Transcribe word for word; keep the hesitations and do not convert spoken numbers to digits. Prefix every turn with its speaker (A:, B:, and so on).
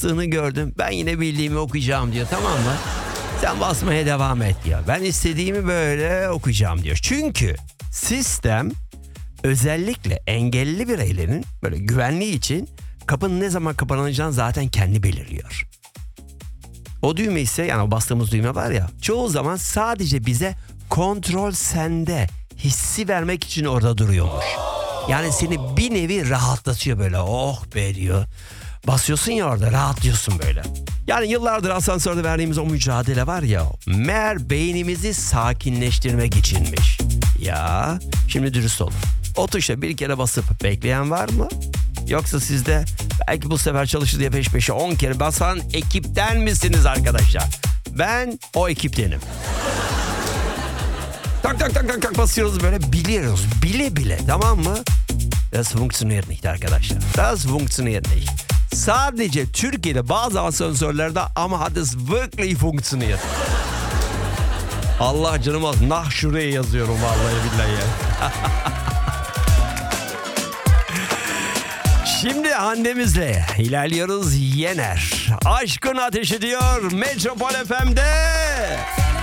A: bastığını gördüm. Ben yine bildiğimi okuyacağım diyor, tamam mı? Sen basmaya devam et diyor. Ben istediğimi böyle okuyacağım diyor. Çünkü sistem özellikle engelli bireylerin böyle güvenliği için kapının ne zaman kapanacağını zaten kendi belirliyor. O düğme ise, yani o bastığımız düğme var ya, çoğu zaman sadece bize kontrol sende hissi vermek için orada duruyormuş. Yani seni bir nevi rahatlatıyor böyle, oh be diyor. Basıyorsun ya orada, rahatlıyorsun böyle. Yani yıllardır asansörde verdiğimiz o mücadele var ya, meğer beynimizi sakinleştirmek içinmiş. Ya şimdi dürüst olun. O tuşa bir kere basıp bekleyen var mı? Yoksa sizde belki bu sefer çalışır diye peş peşe on kere basan ekipten misiniz arkadaşlar? Ben o ekiptenim. Tak tak tak tak tak basıyoruz böyle, biliyoruz bile bile, tamam mı? Das funktioniert nicht arkadaşlar. Das funktioniert nicht. Sadece Türkiye'de bazı asansörlerde, ama hat es wirklich funktioniert. Allah canım az. Nah şuraya yazıyorum vallahi billahi ya. Şimdi annemizle ilerliyoruz. Yener. Aşkın ateşi diyor Metropol F M'de.